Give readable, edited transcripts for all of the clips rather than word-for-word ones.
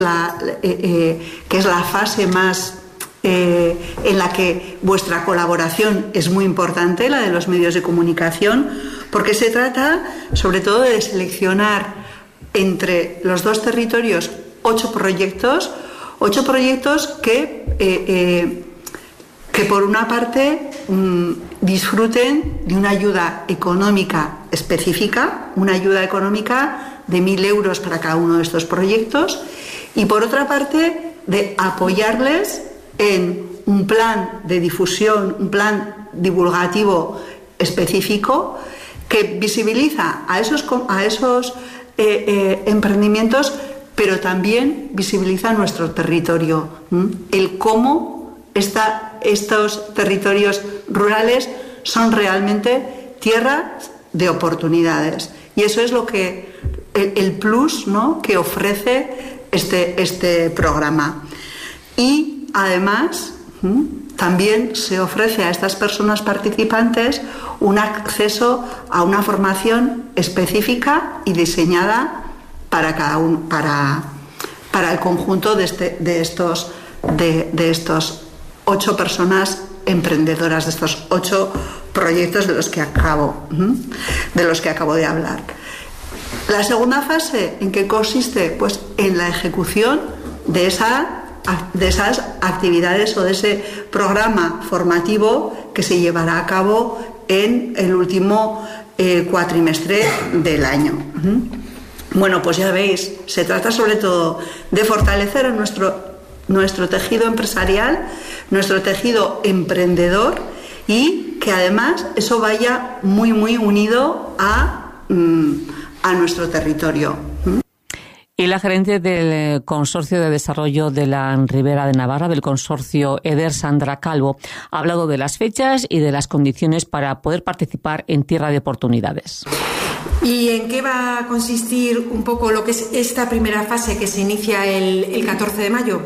que es la fase más en la que vuestra colaboración es muy importante, la de los medios de comunicación, porque se trata sobre todo de seleccionar entre los dos territorios 8 proyectos que por una parte disfruten de una ayuda económica específica, una ayuda económica de 1.000 euros para cada uno de estos proyectos, y por otra parte de apoyarles en un plan de difusión, un plan divulgativo específico que visibiliza a esos emprendimientos, pero también visibiliza nuestro territorio, el cómo estos territorios rurales son realmente tierras de oportunidades. Y eso es lo que el plus, ¿no?, que ofrece este programa. Y además también se ofrece a estas personas participantes un acceso a una formación específica y diseñada para cada uno, para el conjunto de estos 8 personas emprendedoras, de estos 8 proyectos de los que acabo de hablar. La segunda fase, ¿en qué consiste? Pues en la ejecución de esas actividades o de ese programa formativo que se llevará a cabo en el último cuatrimestre del año. Bueno, pues ya veis, se trata sobre todo de fortalecer a nuestro tejido empresarial, nuestro tejido emprendedor, y que además eso vaya muy, muy unido a nuestro territorio. Y la gerente del Consorcio de Desarrollo de la Ribera de Navarra, del consorcio EDER, Sandra Calvo, ha hablado de las fechas y de las condiciones para poder participar en Tierra de Oportunidades. ¿Y en qué va a consistir un poco lo que es esta primera fase que se inicia el 14 de mayo?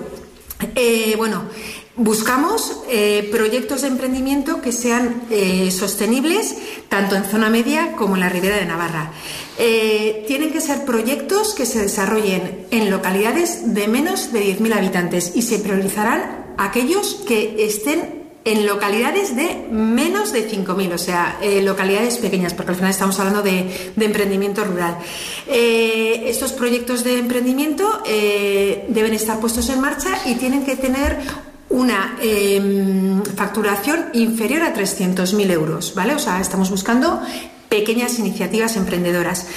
Buscamos proyectos de emprendimiento que sean sostenibles tanto en zona media como en la Ribera de Navarra. Tienen que ser proyectos que se desarrollen en localidades de menos de 10.000 habitantes y se priorizarán aquellos que estén en localidades de menos de 5.000, o sea, localidades pequeñas, porque al final estamos hablando de emprendimiento rural. Estos proyectos de emprendimiento deben estar puestos en marcha y tienen que tener una facturación inferior a 300.000 euros, ¿vale? O sea, estamos buscando pequeñas iniciativas emprendedoras.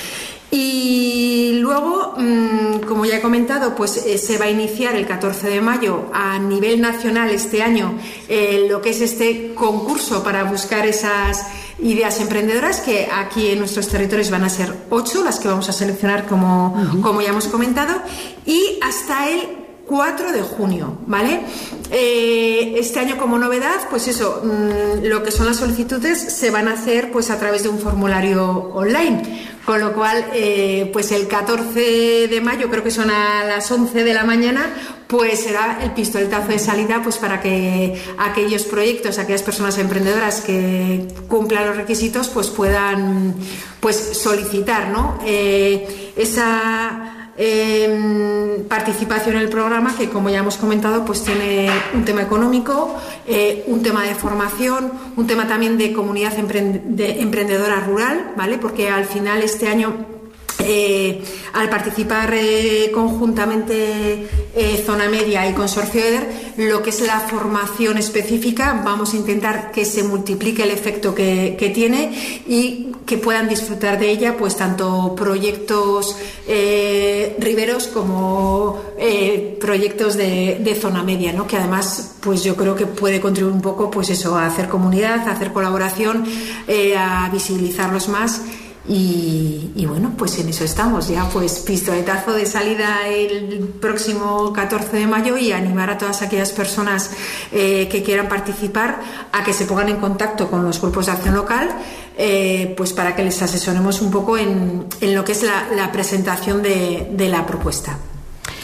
Y luego, como ya he comentado, pues se va a iniciar el 14 de mayo a nivel nacional este año lo que es este concurso para buscar esas ideas emprendedoras, que aquí en nuestros territorios van a ser 8 las que vamos a seleccionar, como ya hemos comentado, y hasta el 4 de junio, ¿vale? Este año, como novedad, pues eso, lo que son las solicitudes se van a hacer pues a través de un formulario online, con lo cual pues el 14 de mayo, creo que son a las 11 de la mañana, pues será el pistoletazo de salida pues para que aquellos proyectos, aquellas personas emprendedoras que cumplan los requisitos pues puedan pues solicitar, ¿no? Esa participación en el programa, que como ya hemos comentado pues tiene un tema económico, un tema de formación, un tema también de comunidad emprendedora rural, ¿vale? Porque al final este año al participar conjuntamente Zona Media y Consorcio EDER, lo que es la formación específica, vamos a intentar que se multiplique el efecto que tiene y que puedan disfrutar de ella pues tanto proyectos riberos como proyectos de Zona Media, ¿no? Que además pues yo creo que puede contribuir un poco pues eso, a hacer comunidad, a hacer colaboración, a visibilizarlos más. Y bueno, pues en eso estamos ya, pues pistoletazo de salida el próximo 14 de mayo y animar a todas aquellas personas que quieran participar a que se pongan en contacto con los grupos de acción local, pues para que les asesoremos un poco en lo que es la presentación de la propuesta.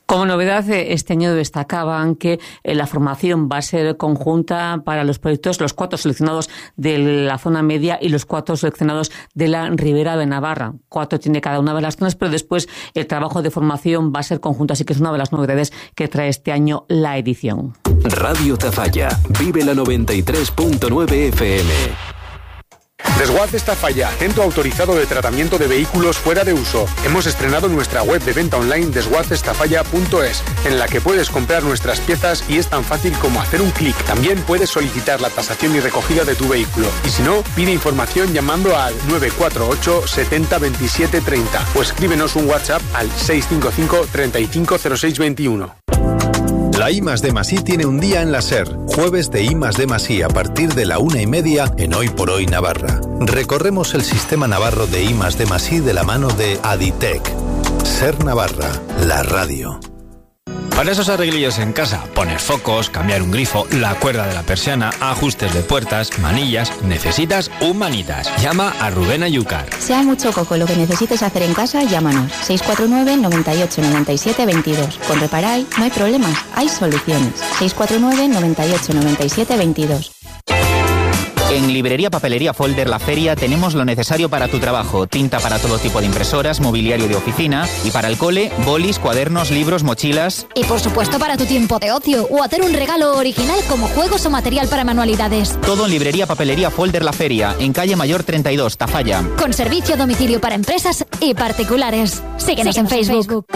Como novedad, este año destacaban que la formación va a ser conjunta para los proyectos, los 4 seleccionados de la zona media y los 4 seleccionados de la Ribera de Navarra. 4 tiene cada una de las zonas, pero después el trabajo de formación va a ser conjunto, así que es una de las novedades que trae este año la edición. Radio Tafalla, vive la 93.9 FM. Desguaces Tafalla, centro autorizado de tratamiento de vehículos fuera de uso. Hemos estrenado nuestra web de venta online desguacestafalla.es, en la que puedes comprar nuestras piezas y es tan fácil como hacer un clic. También puedes solicitar la tasación y recogida de tu vehículo. Y si no, pide información llamando al 948 70 27 30 o escríbenos un WhatsApp al 655 350621. La I+D+I tiene un día en la SER, jueves de I+D+I a partir de la 1:30 en Hoy por Hoy Navarra. Recorremos el sistema navarro de I+D+I de la mano de Aditec. SER Navarra, la radio. Para esos arreglillos en casa, poner focos, cambiar un grifo, la cuerda de la persiana, ajustes de puertas, manillas, necesitas un Manitas. Llama a Rubén Ayúcar. Sea mucho coco lo que necesites hacer en casa, llámanos. 649 98 97 22. Con Reparay no hay problemas, hay soluciones. 649 98 97 22. En Librería Papelería Folder La Feria tenemos lo necesario para tu trabajo. Tinta para todo tipo de impresoras, mobiliario de oficina y para el cole, bolis, cuadernos, libros, mochilas. Y por supuesto para tu tiempo de ocio o hacer un regalo original como juegos o material para manualidades. Todo en Librería Papelería Folder La Feria, en calle Mayor 32, Tafalla. Con servicio a domicilio para empresas y particulares. Síguenos en Facebook.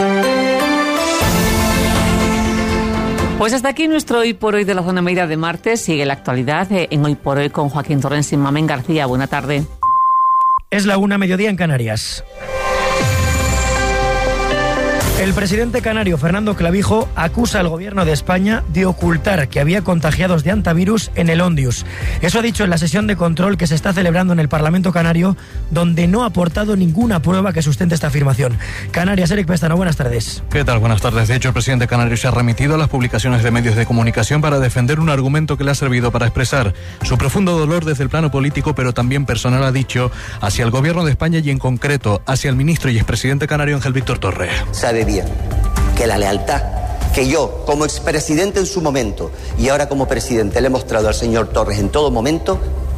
Pues hasta aquí nuestro Hoy por Hoy de la Zona Media de martes. Sigue la actualidad en Hoy por Hoy con Joaquín Torrens y Mamen García. Buena tarde. Es la 1:00 en Canarias. El presidente canario Fernando Clavijo acusa al gobierno de España de ocultar que había contagiados de hantavirus en el Ondius. Eso ha dicho en la sesión de control que se está celebrando en el Parlamento canario, donde no ha aportado ninguna prueba que sustente esta afirmación. Canarias, Eric Pestano, buenas tardes. ¿Qué tal? Buenas tardes. De hecho, el presidente canario se ha remitido a las publicaciones de medios de comunicación para defender un argumento que le ha servido para expresar su profundo dolor desde el plano político, pero también personal, ha dicho, hacia el gobierno de España y en concreto hacia el ministro y expresidente canario Ángel Víctor Torres. Sabe bien que la lealtad que yo, como expresidente en su momento y ahora como presidente, le he mostrado al señor Torres en todo momento,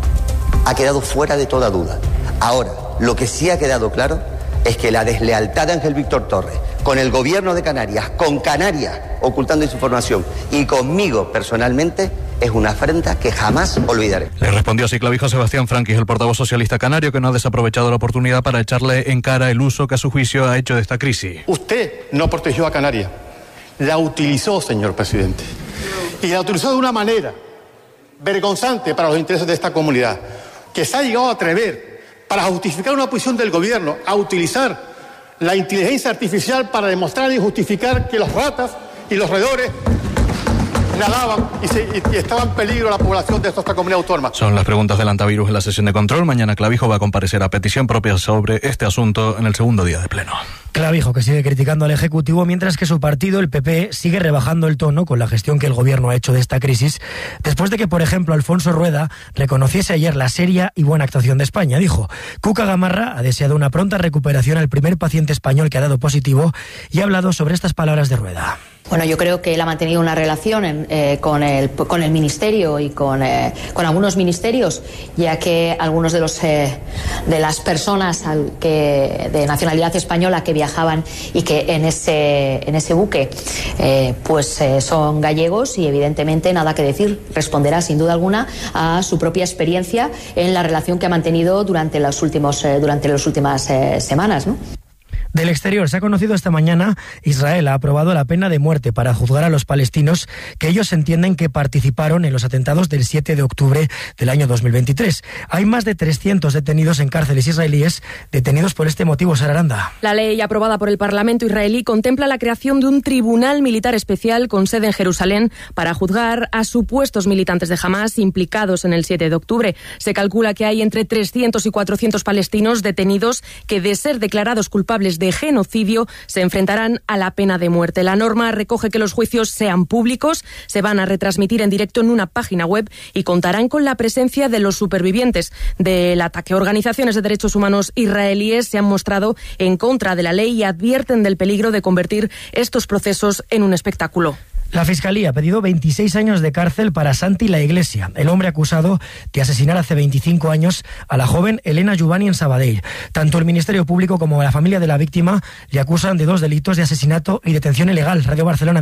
ha quedado fuera de toda duda. Ahora, lo que sí ha quedado claro es que la deslealtad de Ángel Víctor Torres con el gobierno de Canarias, con Canarias ocultando su información y conmigo personalmente, es una afrenta que jamás olvidaré. Le respondió así Clavijo a Sebastián Franquis, el portavoz socialista canario, que no ha desaprovechado la oportunidad para echarle en cara el uso que a su juicio ha hecho de esta crisis. Usted no protegió a Canarias, la utilizó, señor presidente. Y la utilizó de una manera vergonzante para los intereses de esta comunidad, que se ha llegado a atrever, para justificar una posición del gobierno, a utilizar la inteligencia artificial para demostrar y justificar que los ratas y los roedores nadaban y estaba en peligro la población de esta comunidad autónoma. Son las preguntas del hantavirus en la sesión de control. Mañana Clavijo va a comparecer a petición propia sobre este asunto en el segundo día de pleno. Clavijo, que sigue criticando al Ejecutivo, mientras que su partido, el PP, sigue rebajando el tono con la gestión que el gobierno ha hecho de esta crisis, después de que, por ejemplo, Alfonso Rueda reconociese ayer la seria y buena actuación de España. Dijo, Cuca Gamarra ha deseado una pronta recuperación al primer paciente español que ha dado positivo y ha hablado sobre estas palabras de Rueda. Bueno, yo creo que él ha mantenido una relación con el Ministerio y con algunos ministerios, ya que algunos de las personas de nacionalidad española que viajaban y que en ese buque son gallegos y evidentemente nada que decir, responderá sin duda alguna a su propia experiencia en la relación que ha mantenido durante las últimas semanas, ¿no? Del exterior, se ha conocido esta mañana, Israel ha aprobado la pena de muerte para juzgar a los palestinos que ellos entienden que participaron en los atentados del 7 de octubre del año 2023. Hay más de 300 detenidos en cárceles israelíes detenidos por este motivo, Sara Aranda. La ley aprobada por el Parlamento israelí contempla la creación de un tribunal militar especial con sede en Jerusalén para juzgar a supuestos militantes de Hamás implicados en el 7 de octubre. Se calcula que hay entre 300 y 400 palestinos detenidos que, de ser declarados culpables de genocidio se enfrentarán a la pena de muerte. La norma recoge que los juicios sean públicos, se van a retransmitir en directo en una página web y contarán con la presencia de los supervivientes del ataque. Organizaciones de derechos humanos israelíes se han mostrado en contra de la ley y advierten del peligro de convertir estos procesos en un espectáculo. La Fiscalía ha pedido 26 años de cárcel para Santi La Iglesia, el hombre acusado de asesinar hace 25 años a la joven Elena Juvani en Sabadell. Tanto el Ministerio Público como la familia de la víctima le acusan de 2 delitos de asesinato y detención ilegal. Radio Barcelona.